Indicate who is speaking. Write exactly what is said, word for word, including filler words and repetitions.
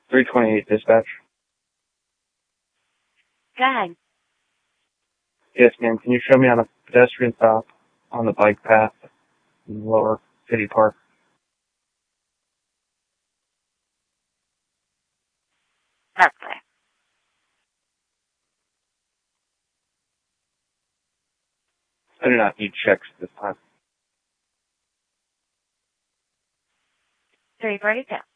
Speaker 1: three twenty-eight dispatch.
Speaker 2: Go ahead.
Speaker 1: Yes, ma'am. Can you show me on a pedestrian stop on the bike path in Lower City Park?
Speaker 2: That's right.
Speaker 1: I do not need checks this time.
Speaker 2: three forty-two.